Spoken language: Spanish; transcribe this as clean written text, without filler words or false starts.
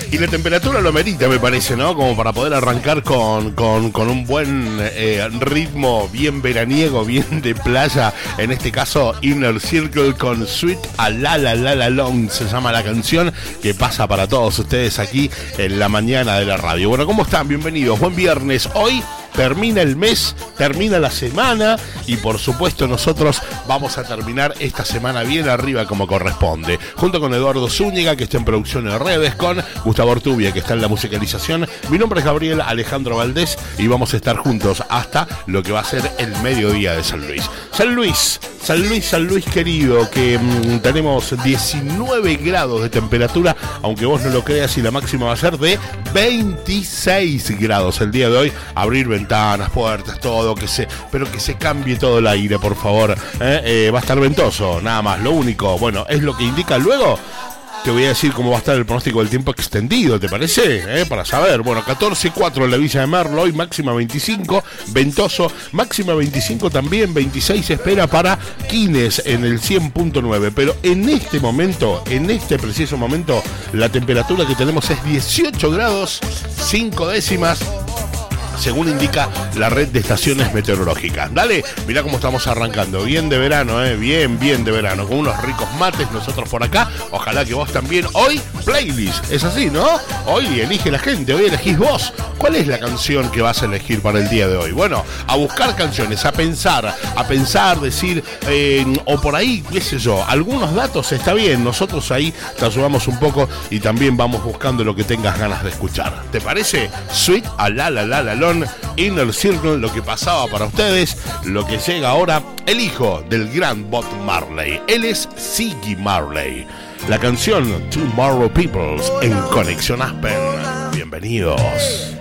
Y la temperatura lo merita, me parece, ¿no? Como para poder arrancar con un buen ritmo bien veraniego, bien de playa. En este caso, Inner Circle con Sweet a la la la la long. Se llama la canción que pasa para todos ustedes aquí en la mañana de la radio. Bueno, ¿cómo están? Bienvenidos. Buen viernes. Hoy termina el mes, termina la semana y por supuesto nosotros vamos a terminar esta semana bien arriba como corresponde. Junto con Eduardo Zúñiga, que está en producción de redes, con Gustavo Ortubia, que está en la musicalización. Mi nombre es Gabriel Alejandro Valdés y vamos a estar juntos hasta lo que va a ser el mediodía de San Luis. San Luis querido, que tenemos 19 grados de temperatura, aunque vos no lo creas, y la máxima va a ser de 26 grados el día de hoy. Abrir ventanas, puertas, todo, pero que se cambie todo el aire, por favor. Va a estar ventoso, nada más, lo único. Bueno, es lo que indica luego. Te voy a decir cómo va a estar el pronóstico del tiempo extendido, ¿te parece? Para saber. Bueno, 14.4 en la Villa de Merlo, hoy máxima 25, ventoso, máxima 25 también, 26 se espera para Quines en el 100.9. Pero en este momento, en este preciso momento, la temperatura que tenemos es 18 grados, 5 décimas. Según indica la red de estaciones meteorológicas. Dale, mirá cómo estamos arrancando. Bien de verano, bien de verano. Con unos ricos mates nosotros por acá. Ojalá que vos también. Hoy, playlist. Es así, ¿no? Hoy elige la gente, hoy elegís vos. ¿Cuál es la canción que vas a elegir para el día de hoy? Bueno, a buscar canciones, a pensar, decir, o por ahí, qué sé yo, algunos datos está bien. Nosotros ahí te ayudamos un poco y también vamos buscando lo que tengas ganas de escuchar. ¿Te parece? Sweet a la la la la Inner Circle, lo que pasaba para ustedes, lo que llega ahora, el hijo del gran Bob Marley. Él es Ziggy Marley. La canción Tomorrow Peoples en Conexión Aspen. Bienvenidos.